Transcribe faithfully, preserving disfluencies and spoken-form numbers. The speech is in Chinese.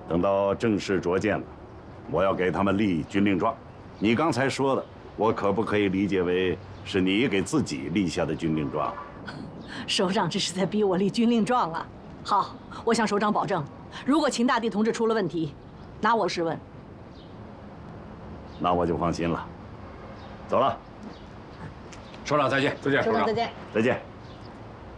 等到正式着舰了，我要给他们立军令状。你刚才说的，我可不可以理解为是你给自己立下的军令状？ 首长这是在逼我立军令状啊！好，我向首长保证，如果秦大帝同志出了问题，拿我试问。 那我就放心了。走了， 首长再见，再见， 首长再见。 再见。